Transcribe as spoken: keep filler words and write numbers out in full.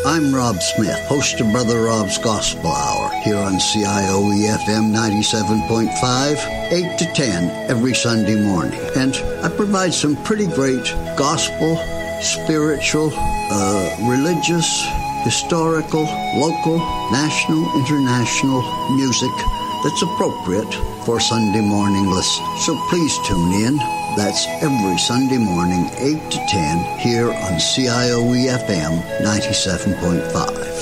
I'm Rob Smith, host of Brother Rob's Gospel Hour, here on C I O E F M ninety-seven point five, eight to ten every Sunday morning. And I provide some pretty great gospel, spiritual, uh, religious, historical, local, national, international music that's appropriate for Sunday morning listening. So please tune in. That's every Sunday morning, eight to ten, here on C I O E F M ninety-seven point five.